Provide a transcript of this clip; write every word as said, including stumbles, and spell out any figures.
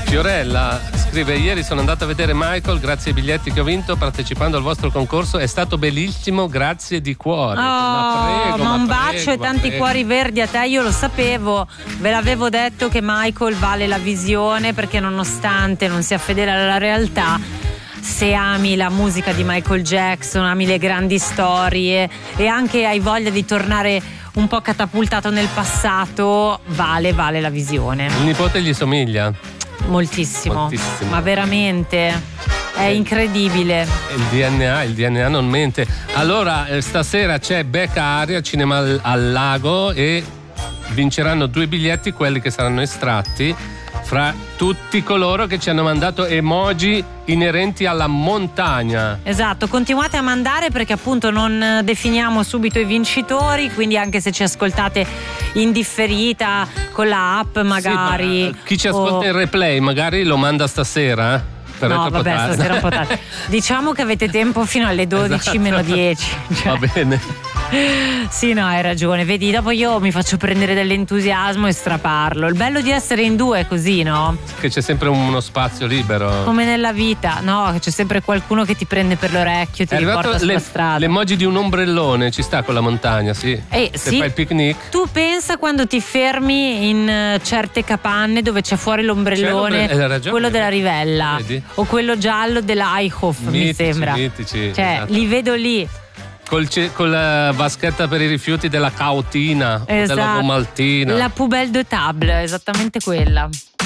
Fiorella scrive: ieri sono andato a vedere Michael, grazie ai biglietti che ho vinto partecipando al vostro concorso, è stato bellissimo, grazie di cuore. Oh, ma prego, ma un ma bacio prego, e tanti prego. cuori verdi a te. Io lo sapevo, ve l'avevo detto che Michael vale la visione, perché nonostante non sia fedele alla realtà, se ami la musica di Michael Jackson, ami le grandi storie e anche hai voglia di tornare un po' catapultato nel passato, vale, vale la visione. Il nipote gli somiglia? Moltissimo, Moltissimo. ma veramente è incredibile. Il D N A, il D N A non mente. Allora, eh, stasera c'è Becca Aria, Cinema al, al Lago, e vinceranno due biglietti, quelli che saranno estratti fra tutti coloro che ci hanno mandato emoji inerenti alla montagna. Esatto, continuate a mandare perché appunto non definiamo subito i vincitori, quindi anche se ci ascoltate in differita con la app magari. Sì, ma chi ci ascolta o... in replay magari lo manda stasera, eh? Però no, è troppo vabbè, tardi. stasera un po' tardi. Diciamo che avete tempo fino alle dodici Esatto. meno dieci. Cioè. Va bene. Sì, no, hai ragione. Vedi, dopo io mi faccio prendere dell'entusiasmo e straparlo. Il bello di essere in due è così, no? Che c'è sempre uno spazio libero. Come nella vita, no? Che c'è sempre qualcuno che ti prende per l'orecchio, ti È riporta arrivato sulla le, strada. l'emoji di un ombrellone, ci sta con la montagna, sì. Eh, Se sì. fai il picnic. Tu pensa quando ti fermi in eh, certe capanne dove c'è fuori l'ombrellone, C'è l'ombre- hai ragione. quello della Rivella, Vedi? o quello giallo della Eichhoff, mi Mitici, sembra. mitici, Cioè, esatto. li vedo lì. Col ce- con la vaschetta per i rifiuti della Cautina, o della Esatto. Vomaltina. La poubelle de table, esattamente quella.